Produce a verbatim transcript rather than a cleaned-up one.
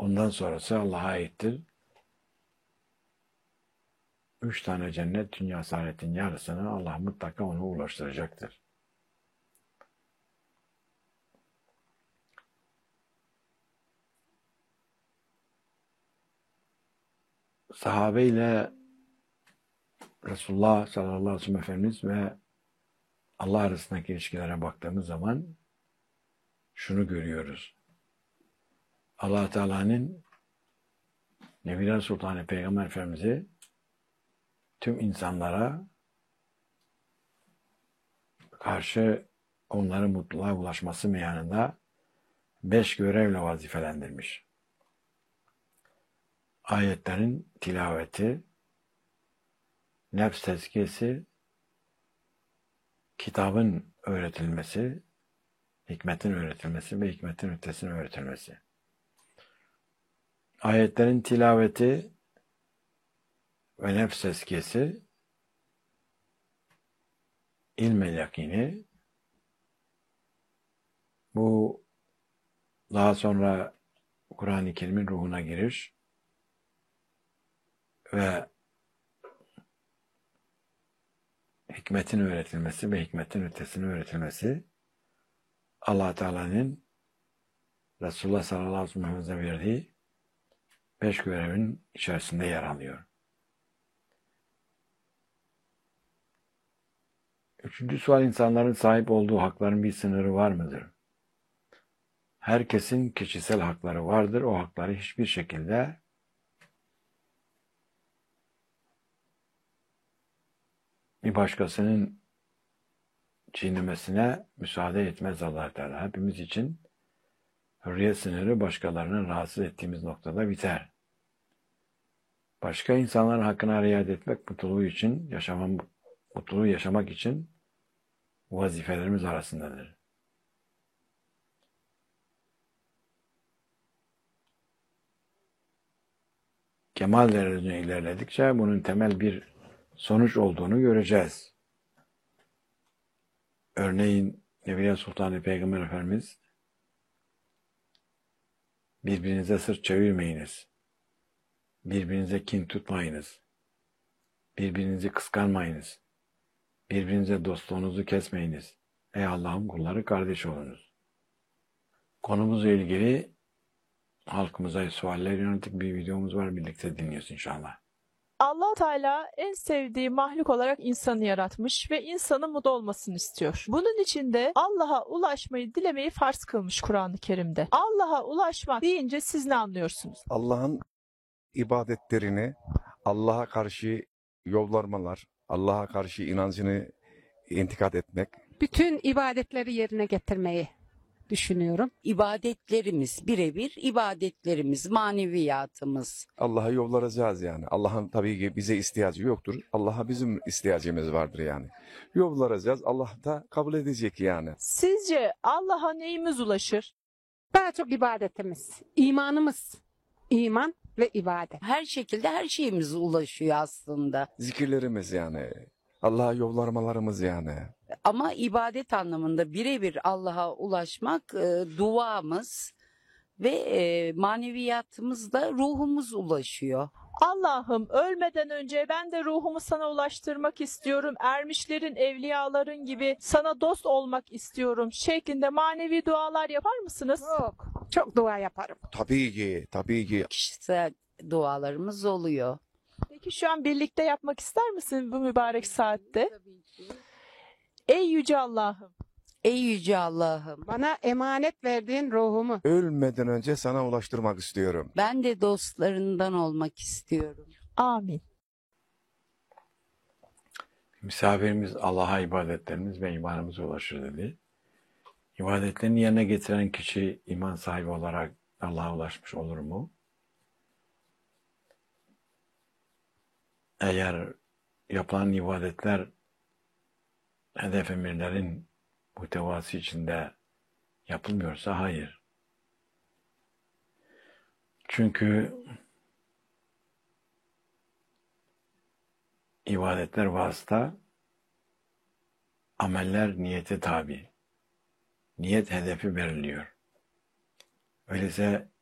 Ondan sonrası Allah'a aittir. Üç tane cennet, dünya saadetin yarısını Allah mutlaka ona ulaştıracaktır. Sahabe ile Resulullah sallallahu aleyhi ve sellem Efendimiz ve Allah arasındaki ilişkilere baktığımız zaman şunu görüyoruz. Allah Teala'nın Nebiler Sultanı Peygamber Efendimiz'i tüm insanlara karşı onların mutluluğa ulaşması meyanında beş görevle vazifelendirmiş. Ayetlerin tilaveti, nefs tezkiyesi, kitabın öğretilmesi, hikmetin öğretilmesi ve hikmetin ötesinin öğretilmesi. Ayetlerin tilaveti ve nefs tezkiyesi, ilm-i yakini, bu daha sonra Kur'an-ı Kerim'in ruhuna giriş ve hikmetin öğretilmesi ve hikmetin ötesinin öğretilmesi Allah Teala'nın Resulullah sallallahu aleyhi ve sellem'e verdiği beş görevin içerisinde yer alıyor. Üçüncü sual, insanların sahip olduğu hakların bir sınırı var mıdır? Herkesin kişisel hakları vardır. O hakları hiçbir şekilde bir başkasının çiğnemesine müsaade etmez Allah Teala. Hepimiz için hürriyet sınırı başkalarının rahatsız ettiğimiz noktada biter. Başka insanların hakkına riayet etmek mutluluğu için, yaşamam, mutluluğu yaşamak için vazifelerimiz arasındadır. Kemal derecesine ilerledikçe bunun temel bir sonuç olduğunu göreceğiz. Örneğin Nebiler Sultanı Peygamber Efendimiz birbirinize sırt çevirmeyiniz. Birbirinize kin tutmayınız. Birbirinizi kıskanmayınız. Birbirinize dostluğunuzu kesmeyiniz. Ey Allah'ın kulları, kardeş olunuz. Konumuzla ilgili halkımıza sualler yönelik bir videomuz var. Birlikte dinliyoruz inşallah. Allah Teala en sevdiği mahluk olarak insanı yaratmış ve insanın mutlu olmasını istiyor. Bunun için de Allah'a ulaşmayı dilemeyi farz kılmış Kur'an-ı Kerim'de. Allah'a ulaşmak deyince siz ne anlıyorsunuz? Allah'ın ibadetlerini, Allah'a karşı yollarmalar, Allah'a karşı inancını intikad etmek. Bütün ibadetleri yerine getirmeyi düşünüyorum. İbadetlerimiz birebir, ibadetlerimiz, maneviyatımız. Allah'a yollaracağız yani. Allah'ın tabii ki bize ihtiyacı yoktur. Allah'a bizim ihtiyacımız vardır yani. Yollaracağız. Allah da kabul edecek yani. Sizce Allah'a neyimiz ulaşır? Daha çok ibadetimiz, imanımız, iman ve ibadet. Her şekilde her şeyimiz ulaşıyor aslında. Zikirlerimiz yani. Allah'a yollarmalarımız yani. Ama ibadet anlamında birebir Allah'a ulaşmak e, duamız ve e, maneviyatımızda ruhumuz ulaşıyor. Allah'ım, ölmeden önce ben de ruhumu sana ulaştırmak istiyorum. Ermişlerin, evliyaların gibi sana dost olmak istiyorum şeklinde manevi dualar yapar mısınız? Çok, çok dua yaparım. Tabii ki, tabii ki. Kişisel dualarımız oluyor. Peki şu an birlikte yapmak ister misin bu mübarek saatte? Ey Yüce Allah'ım, Ey Yüce Allah'ım, Bana emanet verdiğin ruhumu Ölmeden önce sana ulaştırmak istiyorum. ben de dostlarından olmak istiyorum. amin. Misafirimiz Allah'a ibadetlerimiz ve imanımıza ulaşır dedi. İbadetlerini yerine getiren kişi iman sahibi olarak Allah'a ulaşmış olur mu? Eğer yapılan ibadetler hedef emirlerin muhtevası içinde yapılmıyorsa hayır. Çünkü ibadetler vasıta, ameller niyete tabi. Niyet hedefi veriliyor. Öyleyse